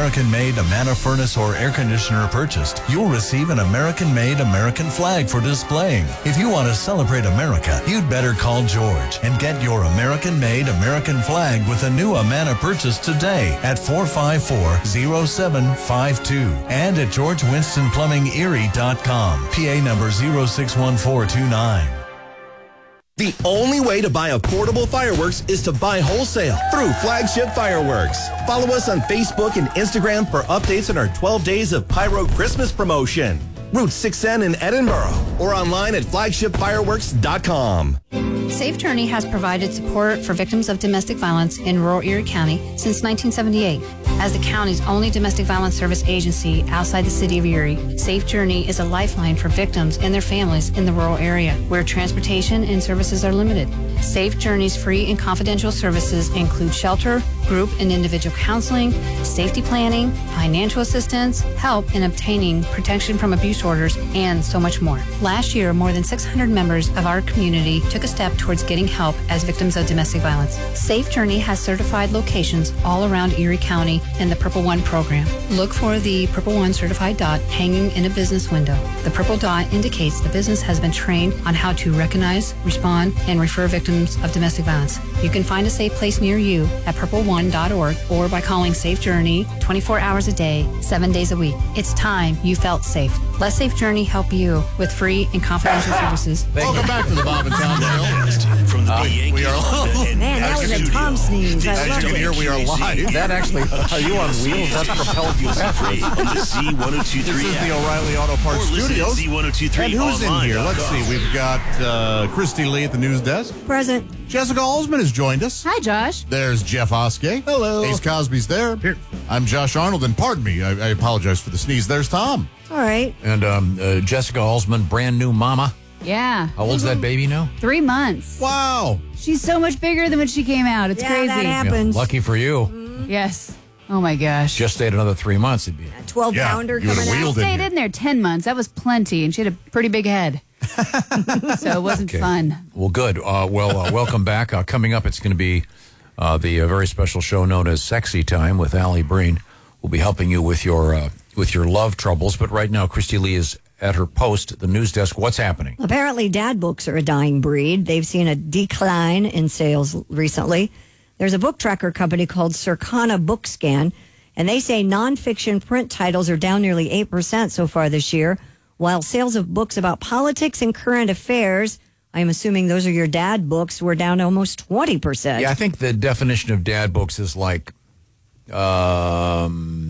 American-made Amana furnace or air conditioner purchased, you'll receive an American-made American flag for displaying. If you want to celebrate America, you'd better call George and get your American-made American flag with a new Amana purchase today at 454-0752 and at GeorgeWinstonPlumbingErie.com. PA number 061429. The only way to buy affordable fireworks is to buy wholesale through Flagship Fireworks. Follow us on Facebook and Instagram for updates on our 12 Days of Pyro Christmas promotion. Route 6N in Edinburgh or online at flagshipfireworks.com. Safe Journey has provided support for victims of domestic violence in rural Erie County since 1978. As the county's only domestic violence service agency outside the city of Erie, Safe Journey is a lifeline for victims and their families in the rural area where transportation and services are limited. Safe Journey's free and confidential services include shelter, group and individual counseling, safety planning, financial assistance, help in obtaining protection from abuse orders, and so much more. Last year, more than 600 members of our community took a step towards getting help as victims of domestic violence. Safe Journey has certified locations all around Erie County in the Purple One program. Look for the Purple One certified dot hanging in a business window. The purple dot indicates the business has been trained on how to recognize, respond, and refer victims of domestic violence. You can find a safe place near you at purpleone.org or by calling Safe Journey 24 hours a day, 7 days a week. It's time you felt safe. Let Safe Journey help you with free and confidential services. Welcome back to the Bob and Tom Show. From the We are Man, that was a Tom sneeze. I As love you can it. hear, we are live. That actually, are you on wheels? That's propelled you backwards. on the Z1023 This is the app. O'Reilly Auto Parts Or listen to Studios. Z1023 And who's in online. here? Let's see. We've got Christy Lee at the news desk. Present. Jessica Alsman has joined us. Hi, Josh. There's Jeff Oskey. Hello. Ace Cosby's there. Here. I'm Josh Arnold, and pardon me, I apologize for the sneeze. There's Tom. All right. And Jessica Alsman, brand new mama. Yeah. How old's that baby now? 3 months. Wow. She's so much bigger than when she came out. It's Yeah, crazy. that happens. Lucky for you. Yes. Oh, my gosh. Just stayed another 3 months. It'd be. 12 Yeah, pounder you would've coming out. wheeled it. Stayed here. in there 10 months. That was plenty, and she had a pretty big head. So it wasn't fun. Well, good. Welcome back. Coming up, it's going to be the very special show known as Sexy Time with Allie Breen. We'll be helping you with your love troubles. But right now, Christy Lee is at her post at the news desk. What's happening? Apparently, dad books are a dying breed. They've seen a decline in sales recently. There's a book tracker company called Circana Bookscan, and they say nonfiction print titles are down nearly 8% so far this year, while sales of books about politics and current affairs, I'm assuming those are your dad books, were down almost 20%. Yeah, I think the definition of dad books is like, not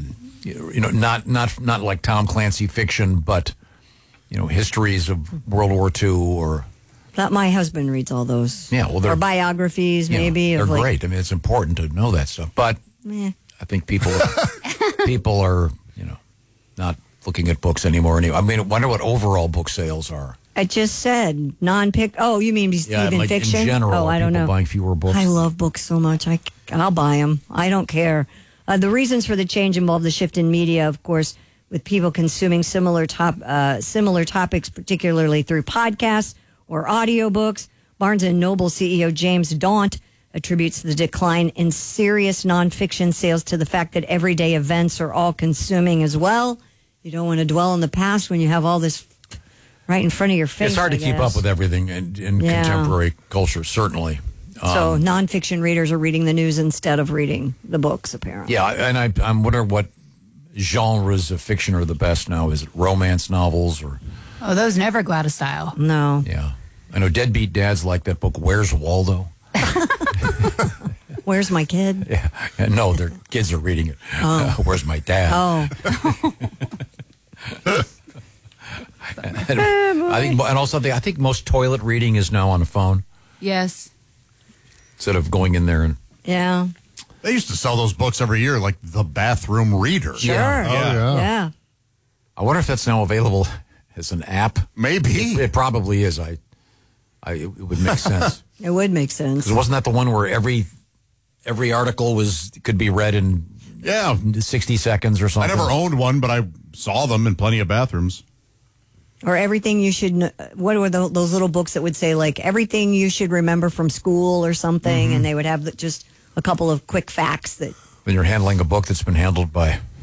like Tom Clancy fiction, but histories of World War II or. That my husband reads all those. Yeah, well, they're or biographies, maybe. They're of like, great. I mean, it's important to know that stuff. But Meh. I think people are not looking at books anymore. I mean, I wonder what overall book sales are. I just said non-pic. Oh, you mean even like fiction? in general. Oh, I don't people know. Buying fewer books. I love books so much. I'll buy them. I don't care. The reasons for the change involve the shift in media, of course, with people consuming similar topics, particularly through podcasts or audiobooks. Barnes & Noble CEO James Daunt attributes the decline in serious nonfiction sales to the fact that everyday events are all consuming as well. You don't want to dwell in the past when you have all this right in front of your face. It's hard to keep up with everything in contemporary culture, certainly. So nonfiction readers are reading the news instead of reading the books, apparently. Yeah, and I'm wondering what genres of fiction are the best now. Is it romance novels or? Oh, those never go out of style. No. Yeah. I know deadbeat dads like that book, Where's Waldo? Where's my kid? Yeah. No, their kids are reading it. Oh. Where's my dad? Oh. I think most toilet reading is now on the phone Yes. instead of going in there and. Yeah. They used to sell those books every year, like The Bathroom Reader. Sure. Yeah. Yeah. I wonder if that's now available as an app. Maybe. It probably is. It would make sense. It would make sense. Because wasn't that the one where every article could be read in 60 seconds or I something? never owned one, but I saw them in plenty of bathrooms. Or everything you should know. What were those little books that would say, like, everything you should remember from school or something? And they would have just a couple of quick facts that. When you're handling a book that's been handled by